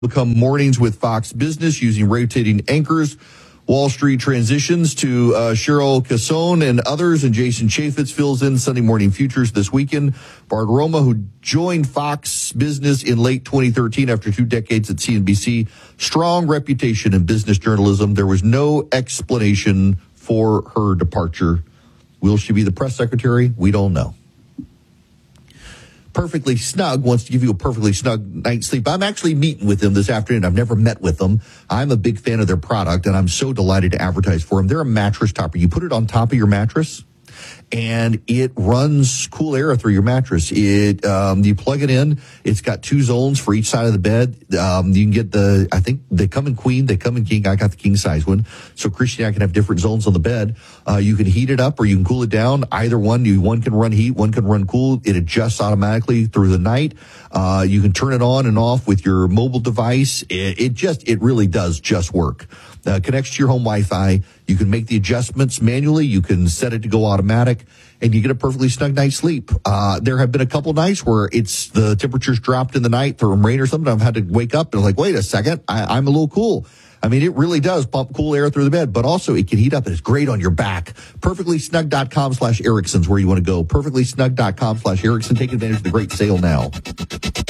become mornings with Fox Business using rotating anchors. Wall Street transitions to Cheryl Casson and others, and Jason Chaffetz fills in Sunday Morning Futures this weekend. Bart Roma, who joined Fox Business in late 2013 after 2 decades at CNBC, strong reputation in business journalism. There was no explanation for her departure. Will she be the press secretary? We don't know. Perfectly Snug wants to give you a perfectly snug night's sleep. I'm actually meeting with them this afternoon. I've never met with them. I'm a big fan of their product, and I'm so delighted to advertise for them. They're a mattress topper. You put it on top of your mattress, and it runs cool air through your mattress. You plug it in. It's got 2 zones for each side of the bed. You can get I think they come in queen, they come in king. I got the king size one. So Christian and I can have different zones on the bed. You can heat it up or you can cool it down. Either one. One can run heat, one can run cool. It adjusts automatically through the night. You can turn it on and off with your mobile device. It really does just work. Connects to your home Wi-Fi. You can make the adjustments manually. You can set it to go automatic, and you get a perfectly snug night's sleep. There have been a couple nights where the temperatures dropped in the night from rain or something. I've had to wake up and I'm like, wait a second, I'm a little cool. I mean, it really does pump cool air through the bed, but also it can heat up and it's great on your back. Perfectlysnug.com/Erickson's where you want to go. Perfectlysnug.com/Erickson. Take advantage of the great sale now.